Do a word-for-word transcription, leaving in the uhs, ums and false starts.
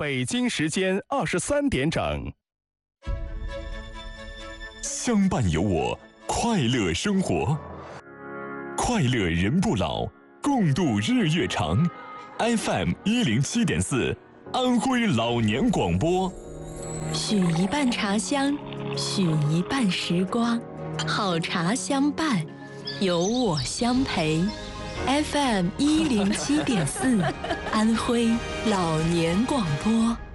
北京时间二十三点整。 相伴有我，快乐生活，快乐人不老，共度日月长。F M 一零七点四，安徽老年广播。 许一半茶香，许一半时光，好茶相伴，有我相陪。F M 一零七点四，安徽老年广播。